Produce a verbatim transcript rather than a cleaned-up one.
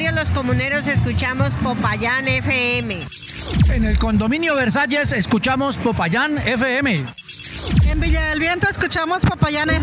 barrio Los Comuneros escuchamos Popayán F M. En el condominio Versalles escuchamos Popayán F M. En Villa del Viento escuchamos Popayán F